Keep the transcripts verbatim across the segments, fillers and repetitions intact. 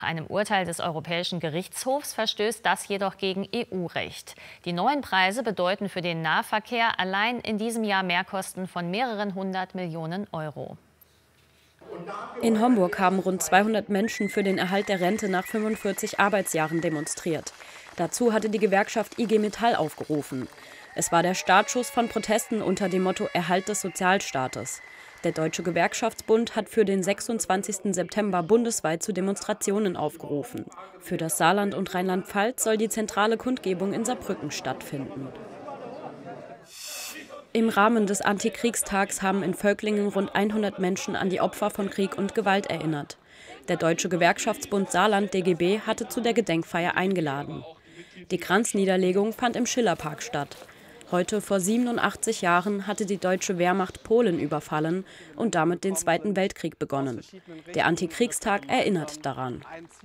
Einem Urteil des Europäischen Gerichtshofs verstößt das jedoch gegen E U-Recht. Die neuen Preise bedeuten für den Nahverkehr allein in diesem Jahr Mehrkosten von mehreren hundert Millionen Euro. In Homburg haben rund zweihundert Menschen für den Erhalt der Rente nach fünfundvierzig Arbeitsjahren demonstriert. Dazu hatte die Gewerkschaft I G Metall aufgerufen. Es war der Startschuss von Protesten unter dem Motto Erhalt des Sozialstaates. Der Deutsche Gewerkschaftsbund hat für den sechsundzwanzigsten September bundesweit zu Demonstrationen aufgerufen. Für das Saarland und Rheinland-Pfalz soll die zentrale Kundgebung in Saarbrücken stattfinden. Im Rahmen des Antikriegstags haben in Völklingen rund hundert Menschen an die Opfer von Krieg und Gewalt erinnert. Der Deutsche Gewerkschaftsbund Saarland D G B hatte zu der Gedenkfeier eingeladen. Die Kranzniederlegung fand im Schillerpark statt. Heute vor siebenundachtzig Jahren hatte die deutsche Wehrmacht Polen überfallen und damit den Zweiten Weltkrieg begonnen. Der Antikriegstag erinnert daran.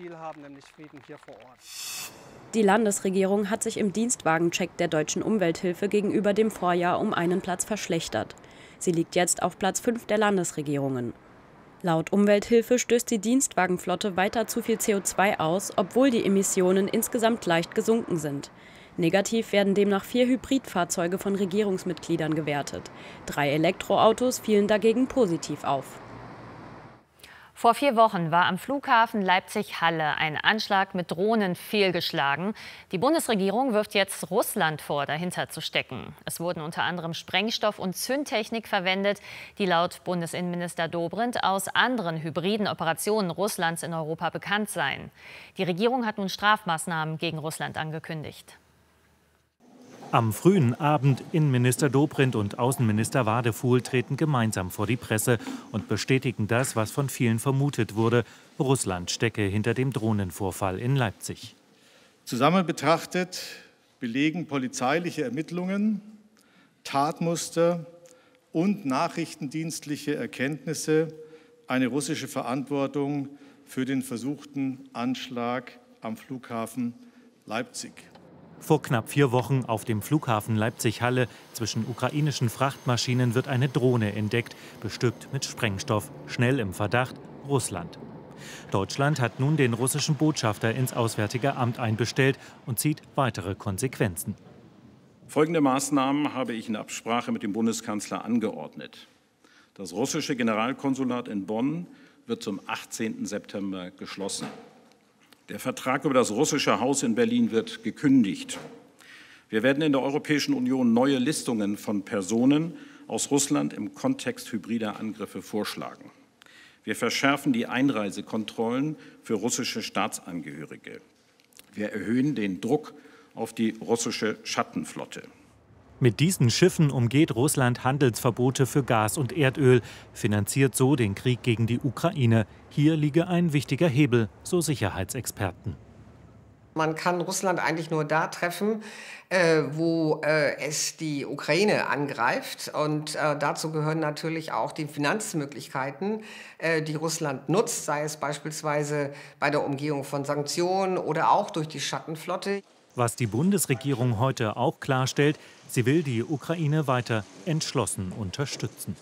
Die Landesregierung hat sich im Dienstwagencheck der Deutschen Umwelthilfe gegenüber dem Vorjahr um einen Platz verschlechtert. Sie liegt jetzt auf Platz fünf der Landesregierungen. Laut Umwelthilfe stößt die Dienstwagenflotte weiter zu viel C O zwei aus, obwohl die Emissionen insgesamt leicht gesunken sind. Negativ werden demnach vier Hybridfahrzeuge von Regierungsmitgliedern gewertet. Drei Elektroautos fielen dagegen positiv auf. Vor vier Wochen war am Flughafen Leipzig-Halle ein Anschlag mit Drohnen fehlgeschlagen. Die Bundesregierung wirft jetzt Russland vor, dahinter zu stecken. Es wurden unter anderem Sprengstoff und Zündtechnik verwendet, die laut Bundesinnenminister Dobrindt aus anderen hybriden Operationen Russlands in Europa bekannt seien. Die Regierung hat nun Strafmaßnahmen gegen Russland angekündigt. Am frühen Abend Innenminister Dobrindt und Außenminister Wadefuhl treten gemeinsam vor die Presse und bestätigen das, was von vielen vermutet wurde. Russland stecke hinter dem Drohnenvorfall in Leipzig. Zusammen betrachtet belegen polizeiliche Ermittlungen, Tatmuster und nachrichtendienstliche Erkenntnisse eine russische Verantwortung für den versuchten Anschlag am Flughafen Leipzig. Vor knapp vier Wochen auf dem Flughafen Leipzig-Halle zwischen ukrainischen Frachtmaschinen wird eine Drohne entdeckt, bestückt mit Sprengstoff, schnell im Verdacht Russland. Deutschland hat nun den russischen Botschafter ins Auswärtige Amt einbestellt und zieht weitere Konsequenzen. Folgende Maßnahmen habe ich in Absprache mit dem Bundeskanzler angeordnet. Das russische Generalkonsulat in Bonn wird zum achtzehnten September geschlossen. Der Vertrag über das russische Haus in Berlin wird gekündigt. Wir werden in der Europäischen Union neue Listungen von Personen aus Russland im Kontext hybrider Angriffe vorschlagen. Wir verschärfen die Einreisekontrollen für russische Staatsangehörige. Wir erhöhen den Druck auf die russische Schattenflotte. Mit diesen Schiffen umgeht Russland Handelsverbote für Gas und Erdöl, finanziert so den Krieg gegen die Ukraine. Hier liege ein wichtiger Hebel, so Sicherheitsexperten. Man kann Russland eigentlich nur da treffen, äh, wo äh, es die Ukraine angreift. Und äh, dazu gehören natürlich auch die Finanzmöglichkeiten, äh, die Russland nutzt, sei es beispielsweise bei der Umgehung von Sanktionen oder auch durch die Schattenflotte. Was die Bundesregierung heute auch klarstellt, sie will die Ukraine weiter entschlossen unterstützen.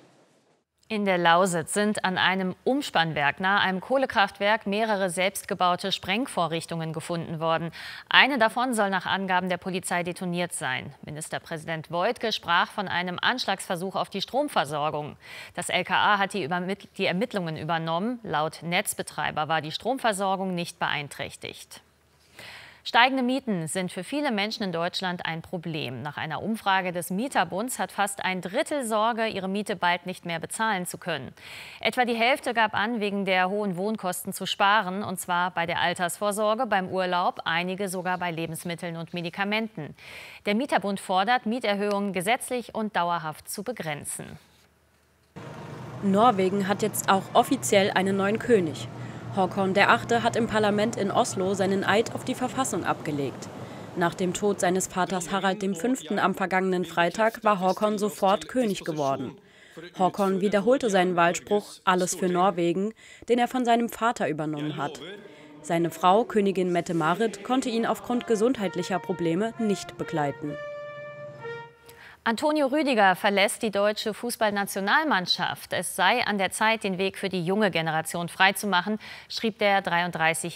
In der Lausitz sind an einem Umspannwerk nahe einem Kohlekraftwerk mehrere selbstgebaute Sprengvorrichtungen gefunden worden. Eine davon soll nach Angaben der Polizei detoniert sein. Ministerpräsident Woidke sprach von einem Anschlagsversuch auf die Stromversorgung. Das L K A hat die, die Ermittlungen übernommen. Laut Netzbetreiber war die Stromversorgung nicht beeinträchtigt. Steigende Mieten sind für viele Menschen in Deutschland ein Problem. Nach einer Umfrage des Mieterbunds hat fast ein Drittel Sorge, ihre Miete bald nicht mehr bezahlen zu können. Etwa die Hälfte gab an, wegen der hohen Wohnkosten zu sparen, und zwar bei der Altersvorsorge, beim Urlaub, einige sogar bei Lebensmitteln und Medikamenten. Der Mieterbund fordert, Mieterhöhungen gesetzlich und dauerhaft zu begrenzen. Norwegen hat jetzt auch offiziell einen neuen König. Håkon der Achte hat im Parlament in Oslo seinen Eid auf die Verfassung abgelegt. Nach dem Tod seines Vaters Harald der Fünfte am vergangenen Freitag war Håkon sofort König geworden. Håkon wiederholte seinen Wahlspruch „Alles für Norwegen“, den er von seinem Vater übernommen hat. Seine Frau, Königin Mette-Marit, konnte ihn aufgrund gesundheitlicher Probleme nicht begleiten. Antonio Rüdiger verlässt die deutsche Fußballnationalmannschaft. Es sei an der Zeit, den Weg für die junge Generation freizumachen, schrieb der dreiunddreißig